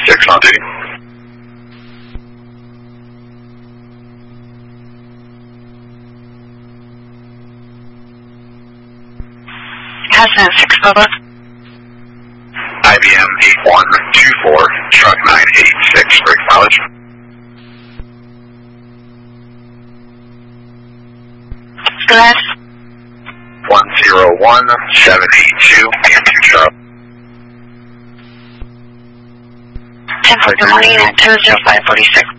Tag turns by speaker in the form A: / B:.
A: 546 on duty.
B: Hazmat 6 Bubba.
A: IBM 8124, truck 986, break mileage.
B: Glass.
A: 101782, and 2 Charlie.
B: 10 for good morning at 20546.